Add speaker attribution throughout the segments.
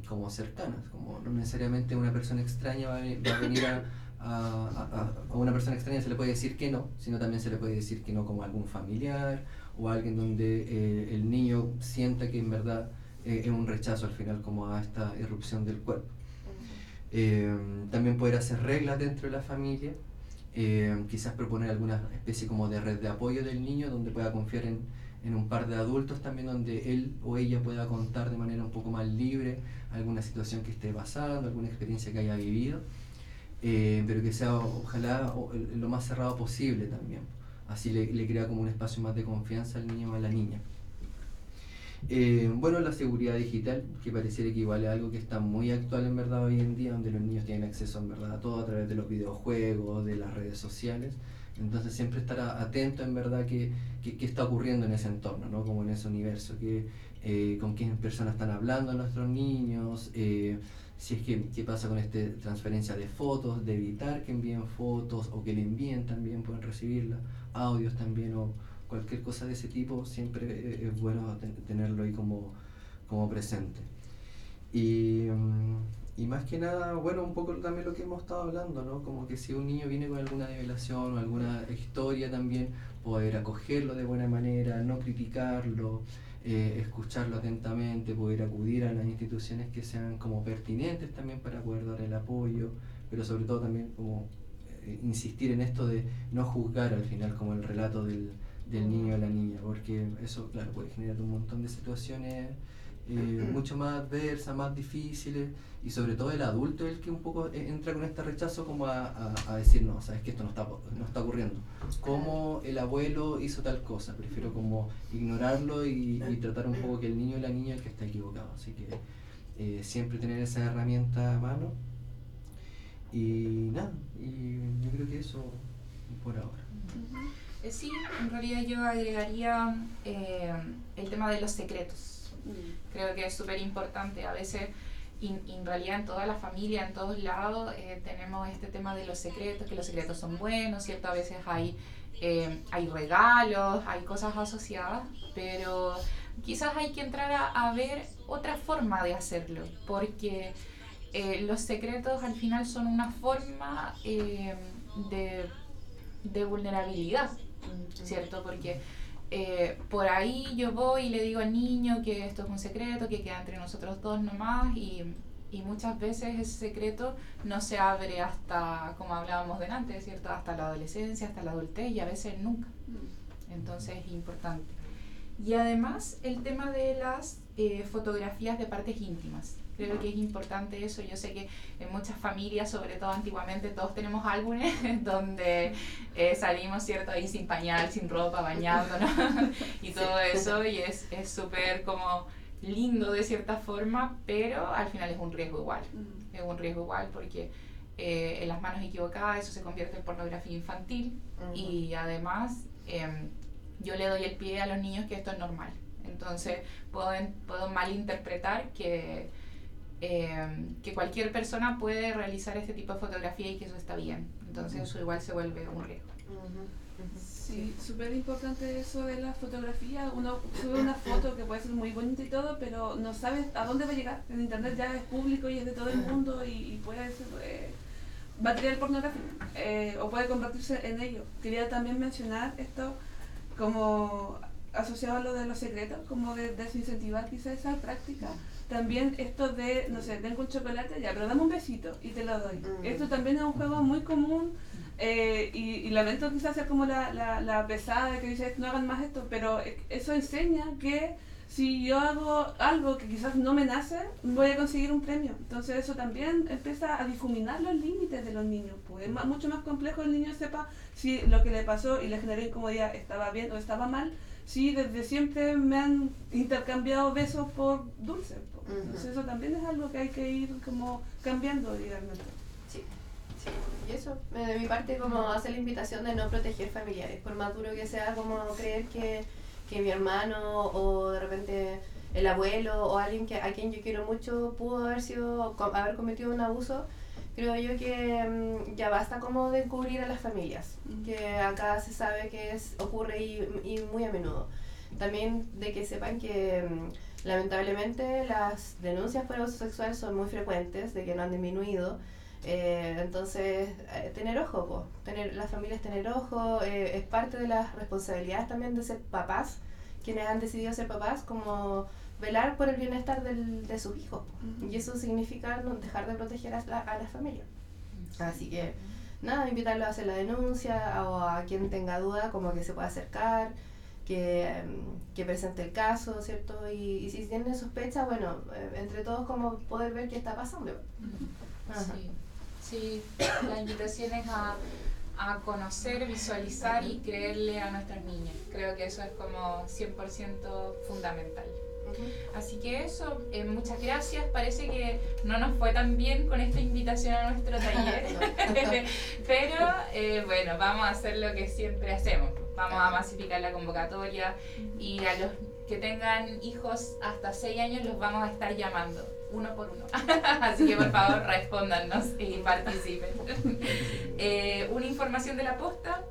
Speaker 1: como cercanas, como no necesariamente una persona extraña va a venir a una persona extraña se le puede decir que no, sino también se le puede decir que no como algún familiar o alguien donde el niño sienta que en verdad es un rechazo al final como a esta irrupción del cuerpo. También poder hacer reglas dentro de la familia, quizás proponer alguna especie como de red de apoyo del niño donde pueda confiar en un par de adultos también donde él o ella pueda contar de manera un poco más libre alguna situación que esté pasando, alguna experiencia que haya vivido, pero que sea ojalá lo más cerrado posible también. Así le crea como un espacio más de confianza al niño o a la niña. Bueno, la seguridad digital, que pareciera que igual es algo que está muy actual en verdad hoy en día, donde los niños tienen acceso en verdad a todo a través de los videojuegos, de las redes sociales. Entonces siempre estar atento en verdad qué está ocurriendo en ese entorno, ¿no? Como en ese universo, con qué personas están hablando nuestros niños, si es que qué pasa con esta transferencia de fotos, de evitar que envíen fotos o que le envíen también, pueden recibirla, audios también o cualquier cosa de ese tipo, siempre es bueno tenerlo ahí como presente. Y más que nada, bueno, un poco también lo que hemos estado hablando, ¿no? Como que si un niño viene con alguna develación o alguna historia también, poder acogerlo de buena manera, no criticarlo, escucharlo atentamente, poder acudir a las instituciones que sean como pertinentes también para poder dar el apoyo, pero sobre todo también como insistir en esto de no juzgar al final como el relato del niño o la niña, porque eso, claro, puede generar un montón de situaciones mucho más adversas, más difíciles, y sobre todo el adulto es el que un poco entra con este rechazo como a decir, no, sabes que esto no está ocurriendo. ¿Cómo el abuelo hizo tal cosa? Prefiero como ignorarlo y tratar un poco que el niño o la niña es el que está equivocado. Así que siempre tener esa herramienta a mano. Y nada, y yo creo que eso por ahora.
Speaker 2: Sí, en realidad yo agregaría el tema de los secretos. Creo que es súper importante. A veces, en realidad en toda la familia, en todos lados, tenemos este tema de los secretos, que los secretos son buenos, ¿cierto? A veces hay regalos, hay cosas asociadas, pero quizás hay que entrar a ver otra forma de hacerlo, porque los secretos al final son una forma de vulnerabilidad, ¿cierto? Porque por ahí yo voy y le digo al niño que esto es un secreto, que queda entre nosotros dos nomás, y muchas veces ese secreto no se abre hasta, como hablábamos delante, ¿cierto? Hasta la adolescencia, hasta la adultez, y a veces nunca. Entonces es importante. Y además el tema de las fotografías de partes íntimas. Creo que es importante eso. Yo sé que en muchas familias, sobre todo antiguamente, todos tenemos álbumes donde salimos, ¿cierto? Ahí sin pañal, sin ropa, bañándonos y todo eso. Y es súper como lindo de cierta forma, pero al final es un riesgo igual. Es un riesgo igual porque en las manos equivocadas eso se convierte en pornografía infantil. Y además yo le doy el pie a los niños que esto es normal. Entonces puedo malinterpretar que cualquier persona puede realizar este tipo de fotografía y que eso está bien. Entonces eso igual se vuelve un riesgo.
Speaker 3: Sí, súper importante eso de la fotografía. Uno sube una foto que puede ser muy bonita y todo, pero no sabes a dónde va a llegar. En internet ya es público y es de todo el mundo y puede ser material pornográfico o puede convertirse en ello. Quería también mencionar esto como asociado a lo de los secretos, como de desincentivar quizá esa práctica. También esto de, no sé, tengo un chocolate, ya, pero dame un besito y te lo doy. Esto también es un juego muy común y lamento quizás ser como la pesada de que dice no hagan más esto, pero eso enseña que si yo hago algo que quizás no me nace, voy a conseguir un premio. Entonces eso también empieza a difuminar los límites de los niños. Pues es mucho más complejo el niño sepa si lo que le pasó y le generó incomodidad estaba bien o estaba mal, si desde siempre me han intercambiado besos por dulces. Entonces eso también es algo que hay que ir como cambiando, digamos.
Speaker 4: Sí. Y eso, de mi parte, como hacer la invitación de no proteger familiares, por más duro que sea, como creer que mi hermano o de repente el abuelo o alguien a quien yo quiero mucho pudo haber cometido un abuso. Creo yo que ya basta como de encubrir a las familias, que acá se sabe que ocurre y muy a menudo. También de que sepan que lamentablemente las denuncias por abuso sexual son muy frecuentes, de que no han disminuido. Entonces, tener ojo, las familias tener ojo, es parte de las responsabilidades también de ser papás, quienes han decidido ser papás, como velar por el bienestar de sus hijos, y eso significa no dejar de proteger a la familia. Así que nada, invitarlos a hacer la denuncia, o a quien tenga duda como que se pueda acercar, que presente el caso, ¿cierto? Y si tienen sospecha, bueno, entre todos como poder ver qué está pasando.
Speaker 2: Sí. Sí, la invitación es a conocer, visualizar y creerle a nuestras niñas. Creo que eso es como 100% fundamental. Así que eso, muchas gracias. Parece que no nos fue tan bien con esta invitación a nuestro taller, pero bueno, vamos a hacer lo que siempre hacemos. Vamos a masificar la convocatoria, y a los que tengan hijos hasta 6 años los vamos a estar llamando uno por uno. Así que por favor respóndanos y participen. Una información de la posta.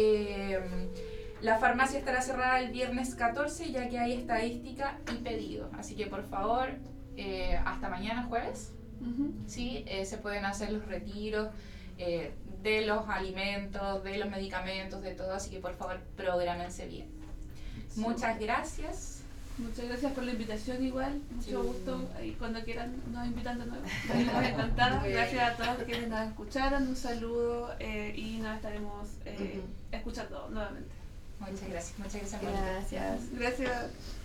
Speaker 2: La farmacia estará cerrada el viernes 14, ya que hay estadística y pedido. Así que por favor, hasta mañana jueves, ¿sí? Se pueden hacer los retiros de los alimentos, de los medicamentos, de todo. Así que por favor, prográmense bien. Sí. Muchas gracias.
Speaker 3: Muchas gracias por la invitación igual, mucho gusto, y cuando quieran nos invitan de nuevo. Estamos encantadas. Gracias a todos quienes nos escucharon, un saludo, y nos estaremos escuchando nuevamente.
Speaker 2: Muchas gracias.
Speaker 4: Gracias.
Speaker 3: Gracias.